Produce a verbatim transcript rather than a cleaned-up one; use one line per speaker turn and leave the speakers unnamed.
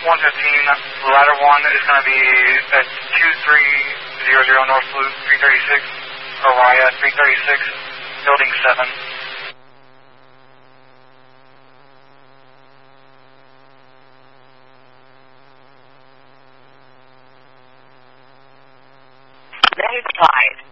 one fifteen, ladder one is going to be at two three zero zero North Loop, three thirty-six, Orion, three thirty-six, building seven.
Verified.